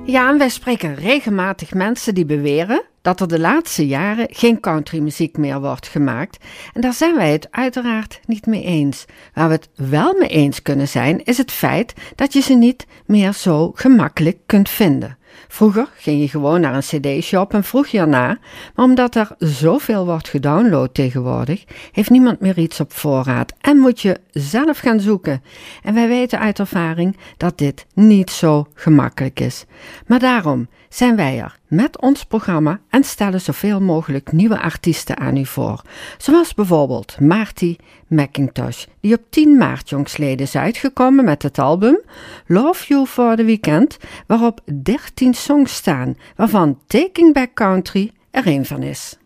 Ja, en wij spreken regelmatig mensen die beweren dat er de laatste jaren geen countrymuziek meer wordt gemaakt. En daar zijn wij het uiteraard niet mee eens. Waar we het wel mee eens kunnen zijn, is het feit dat je ze niet meer zo gemakkelijk kunt vinden. Vroeger ging je gewoon naar een cd-shop en vroeg je erna, maar omdat er zoveel wordt gedownload tegenwoordig, heeft niemand meer iets op voorraad en moet je zelf gaan zoeken. En wij weten uit ervaring dat dit niet zo gemakkelijk is. Maar daarom zijn wij er met ons programma en stellen zoveel mogelijk nieuwe artiesten aan u voor. Zoals bijvoorbeeld Marty McIntosh, die op 10 maart jongstleden is uitgekomen met het album Love You for the Weekend, waarop 13 songs staan, waarvan Taking Back Country er een van is.